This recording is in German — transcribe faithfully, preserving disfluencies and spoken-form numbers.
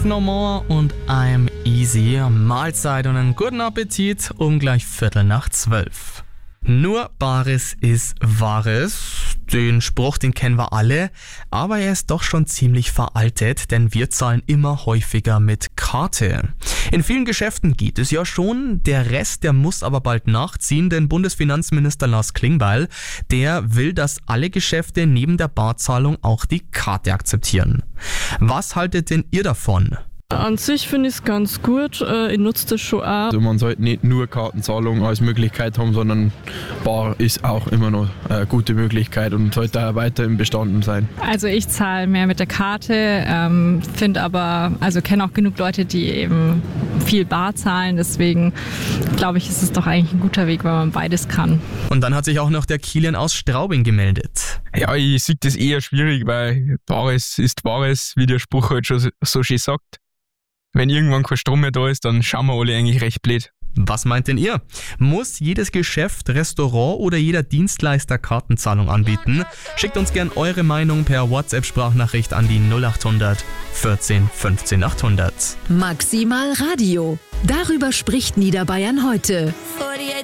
No More und I'm Easy. Mahlzeit und einen guten Appetit um gleich Viertel nach zwölf. Nur Bares ist Wahres. Den Spruch, den kennen wir alle, aber er ist doch schon ziemlich veraltet, denn wir zahlen immer häufiger mit Karte. In vielen Geschäften geht es ja schon, der Rest, der muss aber bald nachziehen, denn Bundesfinanzminister Lars Klingbeil, der will, dass alle Geschäfte neben der Barzahlung auch die Karte akzeptieren. Was haltet denn ihr davon? An sich finde ich es ganz gut, ich nutze das schon auch. Also man sollte nicht nur Kartenzahlung als Möglichkeit haben, sondern Bar ist auch immer noch eine gute Möglichkeit und sollte auch weiterhin bestanden sein. Also ich zahle mehr mit der Karte, ähm, finde aber, also kenne auch genug Leute, die eben viel bar zahlen, deswegen glaube ich, ist es doch eigentlich ein guter Weg, weil man beides kann. Und dann hat sich auch noch der Kilian aus Straubing gemeldet. Ja, ich sehe das eher schwierig, weil Bares ist Bares, wie der Spruch halt schon so schön sagt. Wenn irgendwann kein Strom mehr da ist, dann schauen wir alle eigentlich recht blöd. Was meint denn ihr? Muss jedes Geschäft, Restaurant oder jeder Dienstleister Kartenzahlung anbieten? Schickt uns gern eure Meinung per WhatsApp-Sprachnachricht an die null acht hundert vierzehn fünfzehn achthundert. Maximal Radio. Darüber spricht Niederbayern heute.